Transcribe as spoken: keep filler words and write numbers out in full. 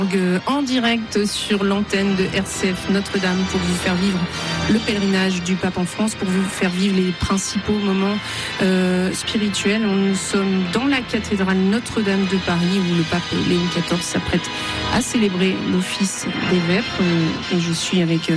En direct sur l'antenne de R C F Notre-Dame pour vous faire vivre le pèlerinage du pape en France, pour vous faire vivre les principaux moments euh, spirituels. Nous sommes dans la cathédrale Notre-Dame de Paris où le pape Léon quatorze s'apprête à célébrer l'office des vêpres et je suis avec